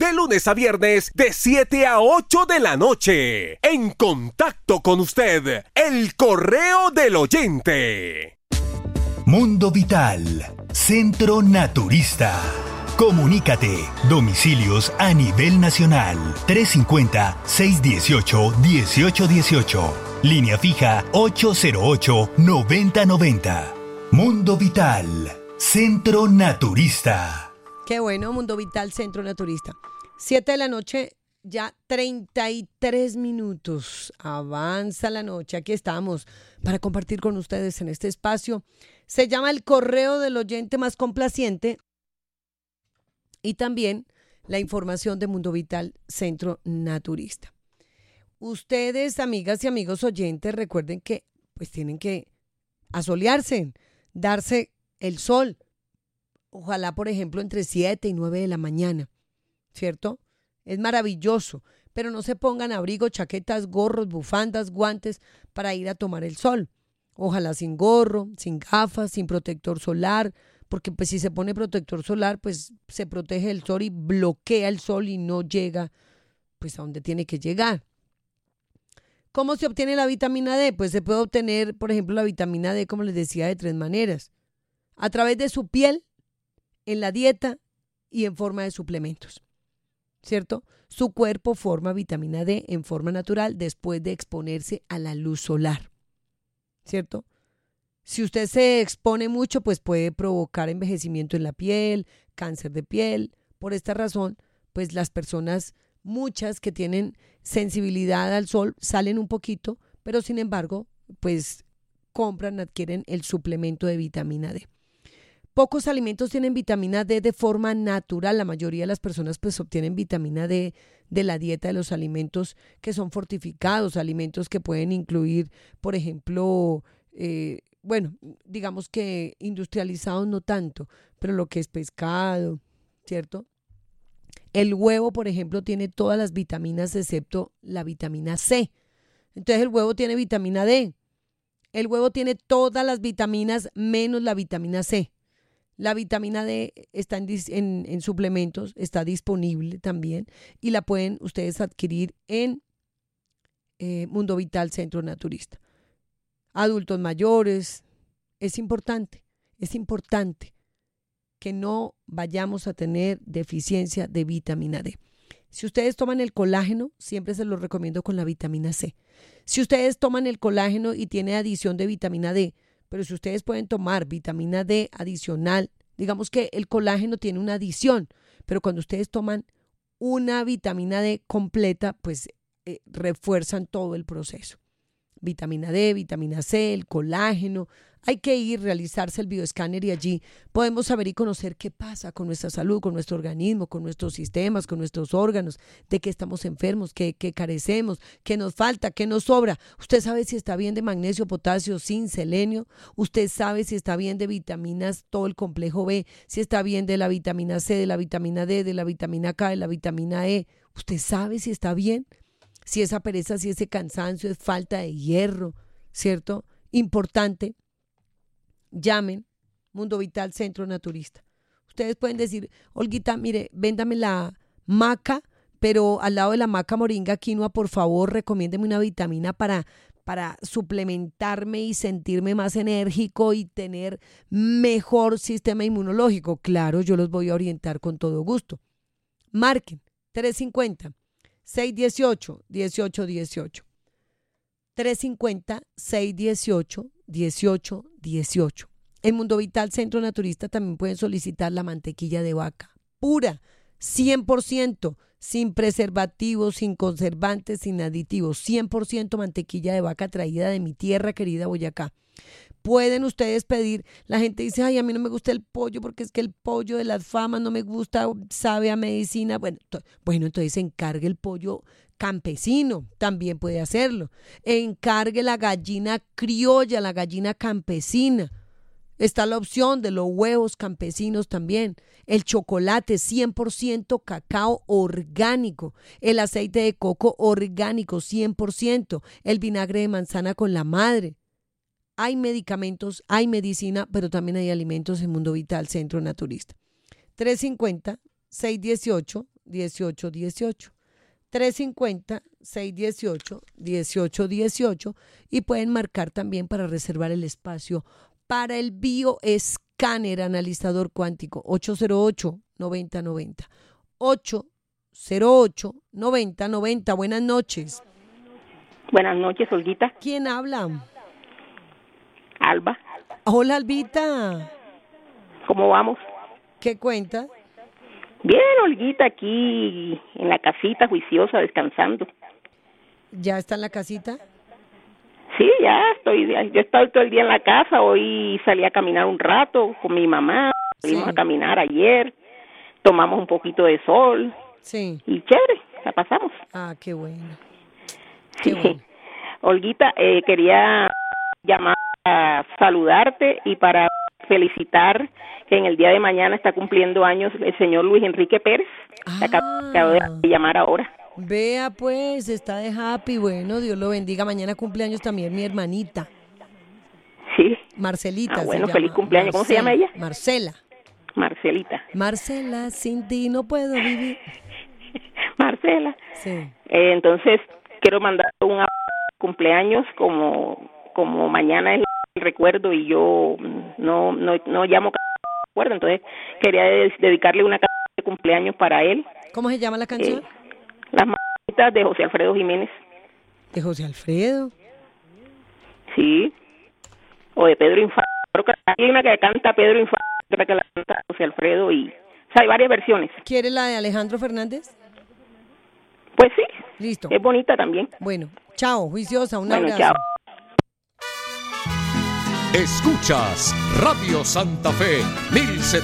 de lunes a viernes de 7 a 8 de la noche. En contacto con usted, el correo del oyente. Mundo Vital, Centro Naturista. Comunícate. Domicilios a nivel nacional. 350-618-1818. Línea fija 808-9090. Mundo Vital, Centro Naturista. Qué bueno, Mundo Vital, Centro Naturista. 7 de la noche, ya 33 minutos. Avanza la noche. Aquí estamos para compartir con ustedes en este espacio. Se llama el correo del oyente más complaciente. Y también la información de Mundo Vital, Centro Naturista. Ustedes, amigas y amigos oyentes, recuerden que pues tienen que asolearse, darse el sol. Ojalá, por ejemplo, entre 7 y 9 de la mañana, ¿cierto? Es maravilloso, pero no se pongan abrigo, chaquetas, gorros, bufandas, guantes para ir a tomar el sol. Ojalá sin gorro, sin gafas, sin protector solar, porque pues si se pone protector solar, pues se protege del sol y bloquea el sol y no llega pues a donde tiene que llegar. ¿Cómo se obtiene la vitamina D? Pues se puede obtener, por ejemplo, la vitamina D, como les decía, de 3 maneras. A través de su piel, en la dieta y en forma de suplementos, ¿cierto? Su cuerpo forma vitamina D en forma natural después de exponerse a la luz solar, ¿cierto? Si usted se expone mucho, pues puede provocar envejecimiento en la piel, cáncer de piel. Por esta razón, pues las personas, muchas que tienen sensibilidad al sol, salen un poquito, pero sin embargo, pues adquieren el suplemento de vitamina D. Pocos alimentos tienen vitamina D de forma natural. La mayoría de las personas pues obtienen vitamina D de la dieta de los alimentos que son fortificados, alimentos que pueden incluir, por ejemplo, digamos que industrializados no tanto, pero lo que es pescado, ¿cierto? El huevo, por ejemplo, tiene todas las vitaminas excepto la vitamina C. Entonces el huevo tiene vitamina D. El huevo tiene todas las vitaminas menos la vitamina C. La vitamina D está en suplementos, está disponible también y la pueden ustedes adquirir en Mundo Vital Centro Naturista. Adultos mayores, es importante que no vayamos a tener deficiencia de vitamina D. Si ustedes toman el colágeno, siempre se lo recomiendo con la vitamina C. Si ustedes toman el colágeno y tiene adición de vitamina D, pero si ustedes pueden tomar vitamina D adicional, digamos que el colágeno tiene una adición, pero cuando ustedes toman una vitamina D completa, pues refuerzan todo el proceso. Vitamina D, vitamina C, el colágeno. Hay que ir, realizarse el bioescáner y allí podemos saber y conocer qué pasa con nuestra salud, con nuestro organismo, con nuestros sistemas, con nuestros órganos, de qué estamos enfermos, qué carecemos, qué nos falta, qué nos sobra. Usted sabe si está bien de magnesio, potasio, zinc, selenio. Usted sabe si está bien de vitaminas, todo el complejo B, si está bien de la vitamina C, de la vitamina D, de la vitamina K, de la vitamina E. Usted sabe si está bien, si esa pereza, si ese cansancio es falta de hierro, ¿cierto? Importante. Llamen Mundo Vital Centro Naturista. Ustedes pueden decir, Olguita, mire, véndame la maca, pero al lado de la maca moringa quinoa, por favor, recomiéndeme una vitamina para suplementarme y sentirme más enérgico y tener mejor sistema inmunológico. Claro, yo los voy a orientar con todo gusto. Marquen 350-618-1818. 350-618-1818. En Mundo Vital Centro Naturista también pueden solicitar la mantequilla de vaca pura, 100%, sin preservativos, sin conservantes, sin aditivos, 100% mantequilla de vaca traída de mi tierra querida Boyacá. Pueden ustedes pedir, la gente dice, ay, a mí no me gusta el pollo porque es que el pollo de las famas no me gusta, sabe a medicina. Bueno, entonces encargue el pollo campesino, también puede hacerlo. Encargue la gallina criolla, la gallina campesina. Está la opción de los huevos campesinos también. El chocolate 100% cacao orgánico. El aceite de coco orgánico 100%. El vinagre de manzana con la madre. Hay medicamentos, hay medicina, pero también hay alimentos en Mundo Vital Centro Naturista. 350-618-1818. 350-618-1818. 350-618-1818 y pueden marcar también para reservar el espacio para el bioescáner analizador cuántico 808-9090. 808-9090. Buenas noches. Buenas noches, Olguita. ¿Quién habla? Alba. Hola, Albita. ¿Cómo vamos? ¿Qué cuenta? Bien, Olguita, aquí en la casita, juiciosa, descansando. ¿Ya está en la casita? Sí, yo he estado todo el día en la casa. Hoy salí a caminar un rato con mi mamá. Salimos a caminar ayer. Tomamos un poquito de sol. Sí. Y chévere, la pasamos. Ah, qué bueno. Sí. Bueno. Olguita, quería llamar a saludarte y para felicitar que en el día de mañana está cumpliendo años el señor Luis Enrique Pérez. Acabo de llamar ahora. Vea pues, está de happy. Bueno, Dios lo bendiga. Mañana cumpleaños también mi hermanita. Sí. Marcelita. Bueno, feliz cumpleaños. ¿Cómo se llama ella? Marcela. Marcelita. Marcela, sin ti no puedo vivir. Marcela. Sí. Entonces, quiero mandar un cumpleaños como mañana es el recuerdo y yo no llamo recuerdo, entonces quería dedicarle una canción de cumpleaños para él. ¿Cómo se llama la canción? Las Manitas de José Alfredo Jiménez. ¿De José Alfredo? Sí. O de Pedro Infante. Creo que hay una que canta Pedro Infante, otra que la canta José Alfredo y... O sea, hay varias versiones. ¿Quiere la de Alejandro Fernández? Pues sí. Listo. Es bonita también. Bueno, chao, juiciosa, un abrazo. Chao. Escuchas Radio Santa Fe 1700.